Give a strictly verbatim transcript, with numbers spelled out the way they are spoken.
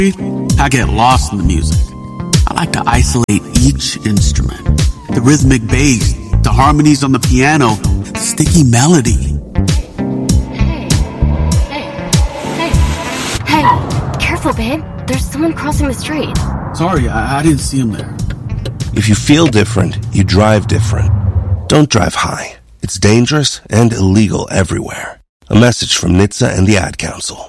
I get lost in the music. I like to isolate each instrument. The rhythmic bass, the harmonies on the piano, the sticky melody. Hey, hey, hey, careful, babe. There's someone crossing the street. Sorry, I, I didn't see him there. If you feel different, you drive different. Don't drive high. It's dangerous and illegal everywhere. A message from N H T S A and the Ad Council.